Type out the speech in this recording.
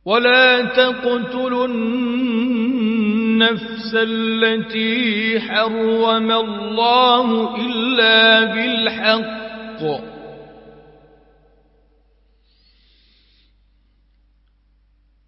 ولا تقتلوا النفس التي حرم الله إلا بالحق